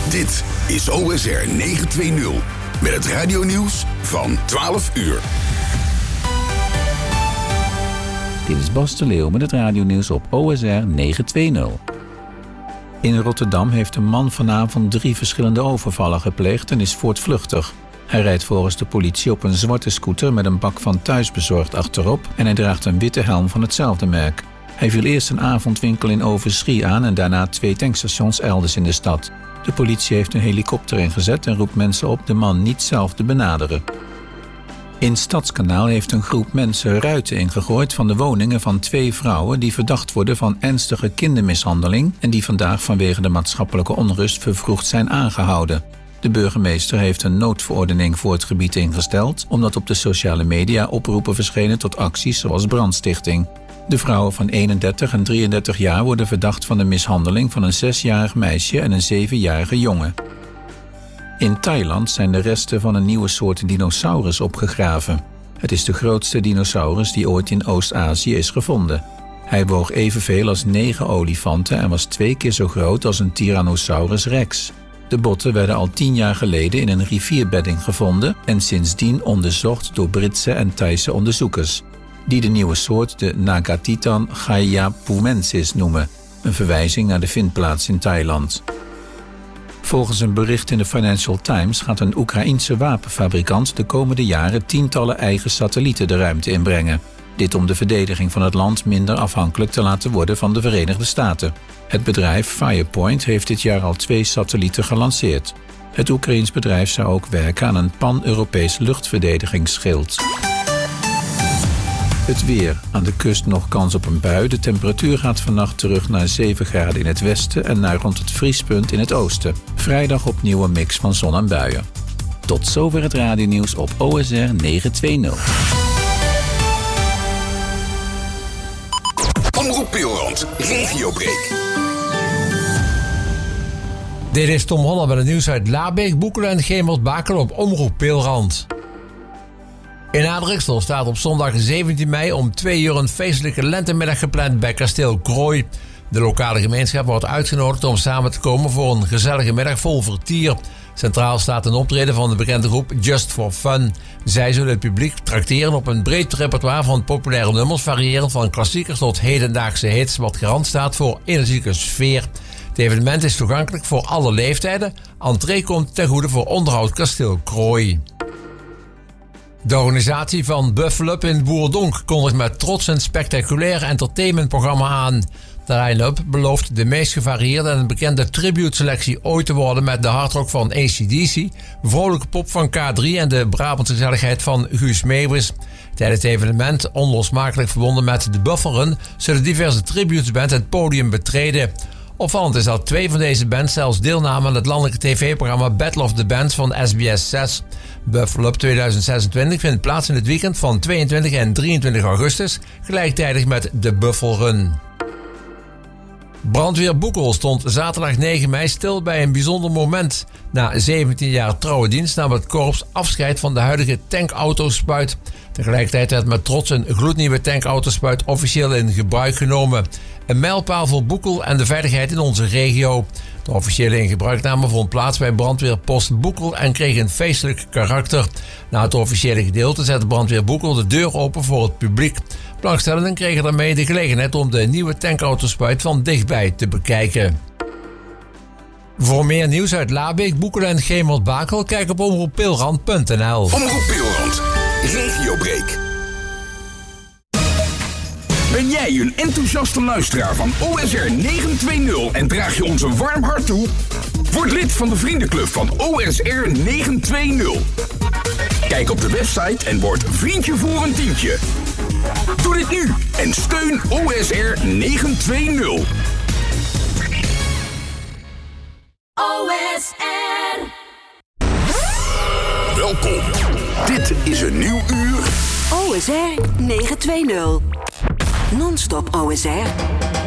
Dit is OSR 920 met het radionieuws van 12 uur. Dit is Bas de Leeuw met het radionieuws op OSR 920. In Rotterdam heeft een man vanavond 3 verschillende overvallen gepleegd en is voortvluchtig. Hij rijdt volgens de politie op een zwarte scooter met een bak van thuisbezorgd achterop en hij draagt een witte helm van hetzelfde merk. Hij viel eerst een avondwinkel in Overschie aan en daarna 2 tankstations elders in de stad. De politie heeft een helikopter ingezet en roept mensen op de man niet zelf te benaderen. In Stadskanaal heeft een groep mensen ruiten ingegooid van de woningen van 2 vrouwen die verdacht worden van ernstige kindermishandeling en die vandaag vanwege de maatschappelijke onrust vervroegd zijn aangehouden. De burgemeester heeft een noodverordening voor het gebied ingesteld, omdat op de sociale media oproepen verschenen tot acties zoals brandstichting. De vrouwen van 31 en 33 jaar worden verdacht van de mishandeling van een 6-jarig meisje en een 7-jarige jongen. In Thailand zijn de resten van een nieuwe soort dinosaurus opgegraven. Het is de grootste dinosaurus die ooit in Oost-Azië is gevonden. Hij woog evenveel als 9 olifanten en was 2 keer zo groot als een Tyrannosaurus rex. De botten werden al 10 jaar geleden in een rivierbedding gevonden en sindsdien onderzocht door Britse en Thaise onderzoekers, die de nieuwe soort de Nagatitan gaiapumensis noemen, een verwijzing naar de vindplaats in Thailand. Volgens een bericht in de Financial Times gaat een Oekraïense wapenfabrikant de komende jaren tientallen eigen satellieten de ruimte inbrengen. Dit om de verdediging van het land minder afhankelijk te laten worden van de Verenigde Staten. Het bedrijf Firepoint heeft dit jaar al 2 satellieten gelanceerd. Het Oekraïens bedrijf zou ook werken aan een pan-Europees luchtverdedigingsschild. Het weer. Aan de kust nog kans op een bui. De temperatuur gaat vannacht terug naar 7 graden in het westen en naar rond het vriespunt in het oosten. Vrijdag opnieuw een mix van zon en buien. Tot zover het radionieuws op OSR 920. Omroep Pilrand, regiobreak. Dit is Tom Holland met het nieuws uit Labeek, Boekelen en Gemert-Bakel op Omroep Pilrand. In Adrixel staat op zondag 17 mei om 2 uur een feestelijke lentemiddag gepland bij kasteel Krooi. De lokale gemeenschap wordt uitgenodigd om samen te komen voor een gezellige middag vol vertier. Centraal staat een optreden van de bekende groep Just for Fun. Zij zullen het publiek trakteren op een breed repertoire van populaire nummers, variërend van klassiekers tot hedendaagse hits, wat garant staat voor energieke sfeer. Het evenement is toegankelijk voor alle leeftijden. Entree komt ten goede voor onderhoud kasteel Krooi. De organisatie van Buffalo in Boerdonk kondigt met trots een spectaculair entertainmentprogramma aan. De line-up belooft de meest gevarieerde en bekende tribute-selectie ooit te worden met de hardrock van AC/DC, vrolijke pop van K3 en de Brabantse gezelligheid van Guus Meeuwis. Tijdens het evenement, onlosmakelijk verbonden met de Buffer, zullen diverse tributesbands het podium betreden. Opvallend is dat 2 van deze bands zelfs deelnamen aan het landelijke tv-programma Battle of the Bands van SBS 6. Buffalo 2026 vindt plaats in het weekend van 22 en 23 augustus, gelijktijdig met de Buffel Run. Brandweer Boekel stond zaterdag 9 mei stil bij een bijzonder moment. Na 17 jaar trouwe dienst nam het korps afscheid van de huidige tankautospuit. Tegelijkertijd werd met trots een gloednieuwe tankautospuit officieel in gebruik genomen. Een mijlpaal voor Boekel en de veiligheid in onze regio. De officiële ingebruikname vond plaats bij brandweerpost Boekel en kreeg een feestelijk karakter. Na het officiële gedeelte zette brandweer Boekel de deur open voor het publiek. Belangstellenden kregen daarmee de gelegenheid om de nieuwe tankautospuit van dichtbij te bekijken. Voor meer nieuws uit Labeek, Boekelen en Gemert-Bakel, kijk op omroeppilrand.nl. Omroep Pilrand, regiobreak. Ben jij een enthousiaste luisteraar van OSR 920 en draag je ons een warm hart toe? Word lid van de vriendenclub van OSR 920. Kijk op de website en word vriendje voor een tientje. Doe dit nu en steun OSR 920. OSR. Welkom. Dit is een nieuw uur. OSR 920. Non-stop OSR.